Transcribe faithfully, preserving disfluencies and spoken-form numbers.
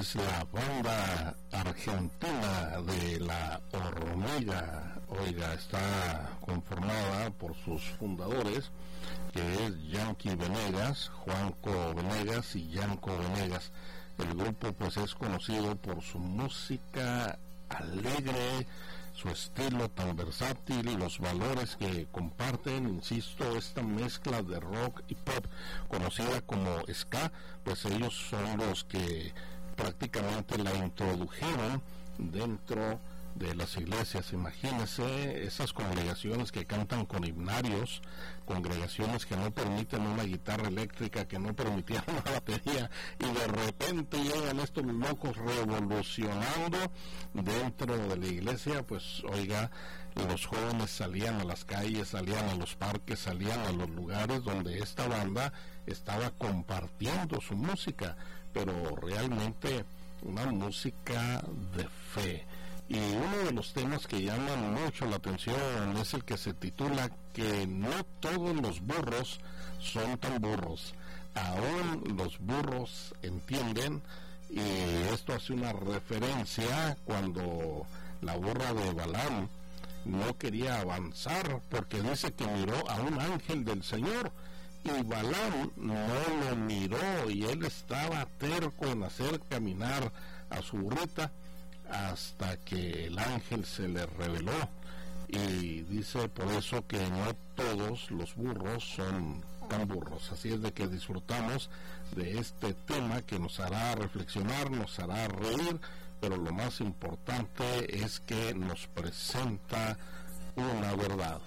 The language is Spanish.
es la banda argentina de La Hormiga. Oiga, está conformada por sus fundadores, que es Yanky Venegas, Juanco Venegas y Yanko Venegas. El grupo pues es conocido por su música alegre, su estilo tan versátil y los valores que comparten. Insisto, esta mezcla de rock y pop conocida como ska, pues ellos son los que prácticamente la introdujeron dentro de las iglesias. Imagínense esas congregaciones que cantan con himnarios, congregaciones que no permiten una guitarra eléctrica, que no permitían una batería, y de repente llegan estos locos revolucionando dentro de la iglesia. Pues oiga, los jóvenes salían a las calles, salían a los parques, salían a los lugares donde esta banda estaba compartiendo su música, pero realmente una música de fe. Y uno de los temas que llaman mucho la atención es el que se titula que no todos los burros son tan burros, aún los burros entienden. Y esto hace una referencia cuando la burra de Balaam no quería avanzar porque dice que miró a un ángel del Señor, y Balaam no lo miró, y él estaba terco en hacer caminar a su burrita hasta que el ángel se le reveló. Y dice por eso que no todos los burros son tan burros. Así es de que disfrutamos de este tema que nos hará reflexionar, nos hará reír, pero lo más importante es que nos presenta una verdad.